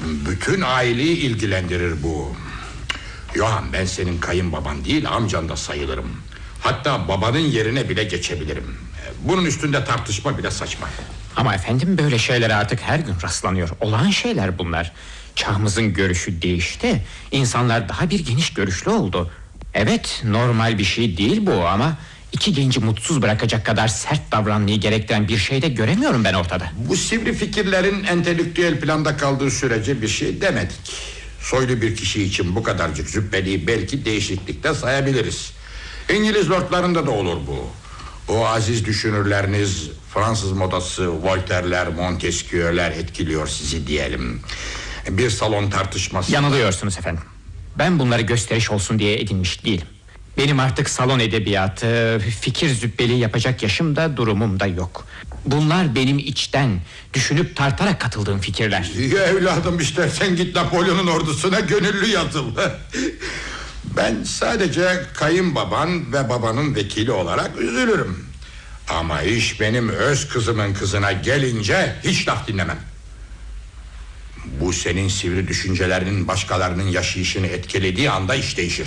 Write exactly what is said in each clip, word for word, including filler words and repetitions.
Bütün aileyi ilgilendirir bu. Johann, ben senin kayınbaban değil, amcan da sayılırım. Hatta babanın yerine bile geçebilirim. Bunun üstünde tartışma bile saçma. Ama efendim, böyle şeylere artık her gün rastlanıyor. Olağan şeyler bunlar. Çağımızın görüşü değişti. İnsanlar daha bir geniş görüşlü oldu. Evet, normal bir şey değil bu ama iki genci mutsuz bırakacak kadar sert davranmayı gerektiren bir şey de göremiyorum ben ortada. Bu sivri fikirlerin entelektüel planda kaldığı sürece bir şey demedik. Soylu bir kişi için bu kadarcık züppeliği belki değişiklikte sayabiliriz. İngiliz lordlarında da olur bu. O aziz düşünürleriniz, Fransız modası, Voltaire'ler, Montesquieu'ler etkiliyor sizi diyelim. Bir salon tartışması... Yanılıyorsunuz efendim. Ben bunları gösteriş olsun diye edinmiş değilim. Benim artık salon edebiyatı, fikir züppeliği yapacak yaşım da durumum da yok. Bunlar benim içten, düşünüp tartarak katıldığım fikirler. Ya evladım, istersen git Napolyon'un ordusuna gönüllü yazıl. Ben sadece kayınbaban ve babanın vekili olarak üzülürüm. Ama iş benim öz kızımın kızına gelince hiç laf dinlemem. Bu senin sivri düşüncelerinin başkalarının yaşayışını etkilediği anda iş değişir.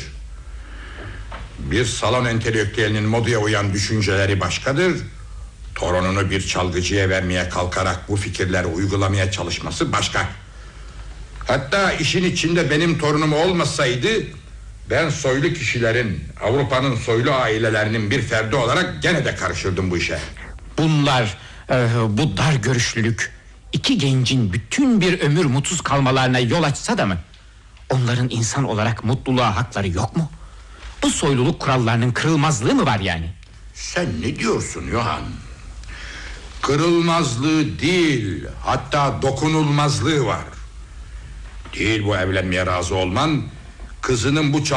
Bir salon entelektüelinin modaya uyan düşünceleri başkadır. Torununu bir çalgıcıya vermeye kalkarak bu fikirleri uygulamaya çalışması başka. Hatta işin içinde benim torunum olmasaydı, ben soylu kişilerin, Avrupa'nın soylu ailelerinin bir ferdi olarak gene de karışırdım bu işe. Bunlar, e, bu dar görüşlülük iki gencin bütün bir ömür mutsuz kalmalarına yol açsa da mı? Onların insan olarak mutluluğa hakları yok mu? Bu soyluluk kurallarının kırılmazlığı mı var yani? Sen ne diyorsun Johann? Kırılmazlığı değil, hatta dokunulmazlığı var. Değil bu evlenmeye razı olman, kızının bu